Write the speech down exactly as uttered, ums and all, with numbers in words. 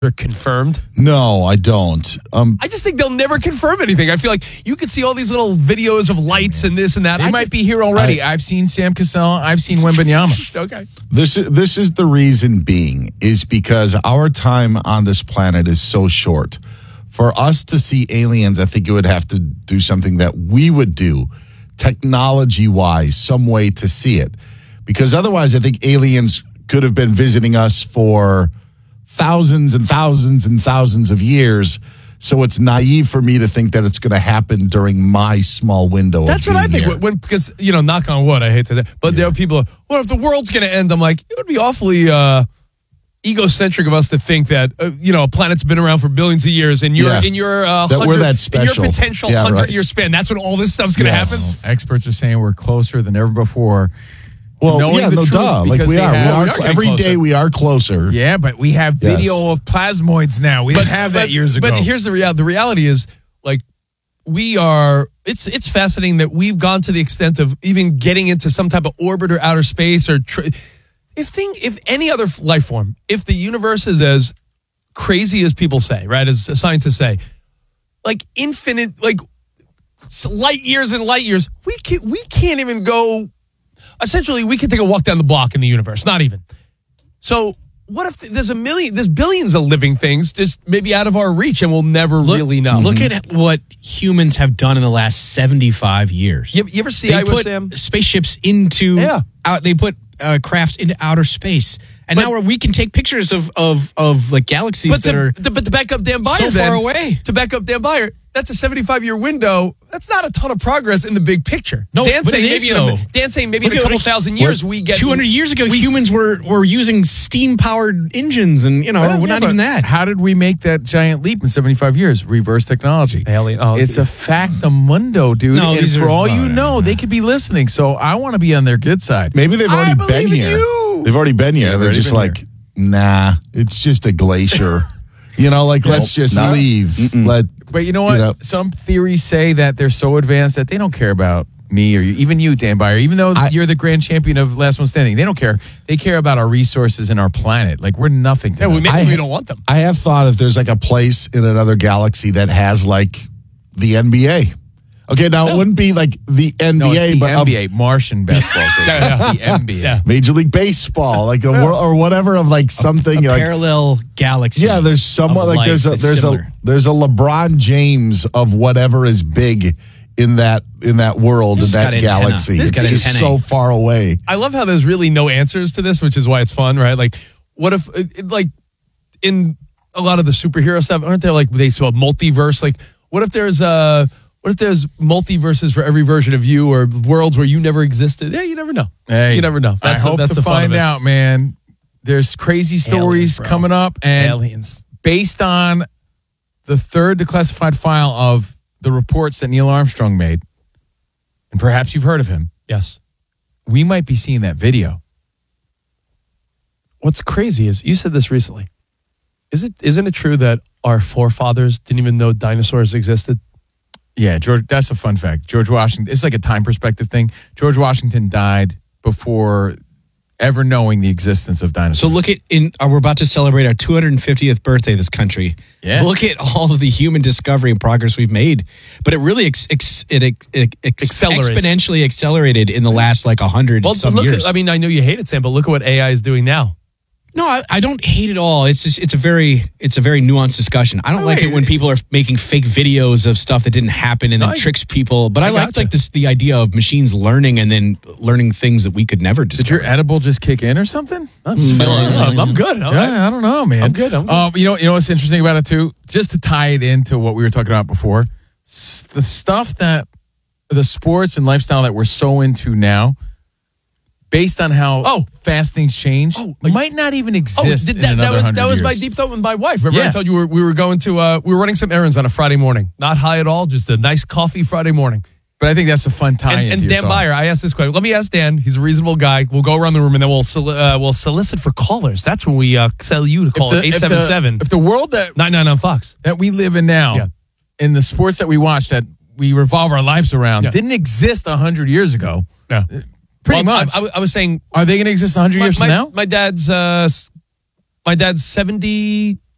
They're confirmed. No, I don't. Um, I just think they'll never confirm anything. I feel like you could see all these little videos of lights and this and that. They I might just, be here already. I, I've seen Sam Cassell. I've seen Wembanyama. Okay. This is this is the reason being is because our time on this planet is so short. For us to see aliens, I think it would have to do something that we would do, technology-wise, some way to see it. Because otherwise, I think aliens could have been visiting us for thousands and thousands and thousands of years. So it's naive for me to think that it's going to happen during my small window. That's of what I being think. here. When, because, you know, knock on wood, I hate to, but yeah. there are people, what if the world's going to end? I'm like, it would be awfully uh, egocentric of us to think that, uh, you know, a planet's been around for billions of years and you're Yeah. in your, uh, that we're that special. in your potential Yeah, hundred right. year span. That's when all this stuff's going to Yes. happen. Experts are saying we're closer than ever before. Well, knowing yeah, the no truth duh. Like because we they are. have- we we are, are cl- getting every closer. day we are closer. Yeah, but we have Yes. video of plasmoids now. We didn't have that but, years ago. But here's the reality. The reality is, like, we are, it's it's fascinating that we've gone to the extent of even getting into some type of orbit or outer space or, tr- if thing, if any other life form, if the universe is as crazy as people say, right, as scientists say, like infinite, like light years and light years, we can't, we can't even go, essentially we can take a walk down the block in the universe, not even. So what if there's a million, there's billions of living things just maybe out of our reach and we'll never Look, really know. Look at what humans have done in the last seventy-five years. You, you ever see They I was put Sam? spaceships into, Yeah. out, they put uh, crafts into outer space. And But- now we're, we can take pictures of, of, of like galaxies But that to, are to, but to back up Dan Byer, so then, far away. To back up Dan Byer, that's a seventy-five year window. That's not a ton of progress in the big picture. No, Dan's but it saying is, maybe in a, though. Dan's saying maybe Look in a at couple what- thousand years we get two hundred years ago, we- humans were, were using steam-powered engines and, you know, Well, we're yeah, not but even that. How did we make that giant leap in seventy-five years? Reverse technology. Alien- oh, it's a factamundo, dude. No, and these for are- all you oh, know, no. they could be listening. So I want to be on their good side. Maybe they've I already been believe in here. you. They've already been here. They've They're already just been like, nah, it's just a glacier. You know, like, let's just Nah. leave. Let But you know what? You know- Some theories say that they're so advanced that they don't care about me or you, even you, Dan Byer. Even though I- you're the grand champion of Last One Standing, they don't care. They care about our resources and our planet. Like we're nothing to Yeah, them. we, maybe I- we don't want them. I have thought if there's like a place in another galaxy that has like the N B A. Okay, now it wouldn't be like the N B A, no, it's the but N B A, Martian basketball. So Yeah, yeah. the N B A. Yeah. Major League Baseball, like a wor- or whatever of like something a like. parallel galaxy. Yeah, there's somewhat of like there's a life that's there's similar. a there's a LeBron James of whatever is big in that in that world in He's that got antenna. galaxy. He's It's got just antennae. so far away. I love how there's really no answers to this, which is why it's fun, right? Like, what if, it, it, like, in a lot of the superhero stuff, aren't there like they spell multiverse? Like, what if there's uh what if there's multiverses for every version of you, or worlds where you never existed? Yeah, you never know. Hey, you never know. I the- hope that's to the fun find of it. out, man. There's crazy stories Aliens, bro. coming up, and Aliens. based on the third declassified file of the reports that Neil Armstrong made, and perhaps you've heard of him, Yes. we might be seeing that video. What's crazy is you said this recently. Is it isn't it true that our forefathers didn't even know dinosaurs existed? Yeah, George. That's a fun fact. George Washington. It's like a time perspective thing. George Washington died before ever knowing the existence of dinosaurs. So look at in uh, we're about to celebrate our two hundred fiftieth birthday this country. Yeah. Look at all of the human discovery and progress we've made. But it really ex, ex, it, it, it ex, Accelerates. exponentially accelerated in the last like one hundred Well, some look years. at, I mean, I know you hate it, Sam, but look at what A I is doing now. No, I, I don't hate it all. It's just, it's a very it's a very nuanced discussion. I don't Oh, like wait. it when people are making fake videos of stuff that didn't happen and then No, I- tricks people. But I, I like gotcha. like this the idea of machines learning and then learning things that we could never Did discover. your edible just kick in or something? I'm, just feeling- I'm, I'm good. I'm, Yeah, I don't know, man. I'm good, I'm good. Um, you know, you know what's interesting about it too? Just to tie it into what we were talking about before, s- the stuff that the sports and lifestyle that we're so into now, based on how Oh. fast things change, Oh, like- might not even Oh, exist did in that, another that was hundred that was years. my deep thought with my wife. Remember, I Yeah. told you we were, we were going to uh, we were running some errands on a Friday morning. Not high at all, just a nice coffee Friday morning. But I think that's a fun tie. And, and Dan Byer, I asked this question. Let me ask Dan. He's a reasonable guy. We'll go around the room and then we'll soli- uh, we'll solicit for callers. That's when we uh, tell you to call eight seven seven If the world that nine nine nine Fox. that we live in now, Yeah. in the sports that we watch, that we revolve our lives around, Yeah. didn't exist a hundred years ago. Yeah. Pretty Well, much. I, I, I was saying Are they going to exist a hundred my, years my, from now? my dad's uh, s- my dad's seventy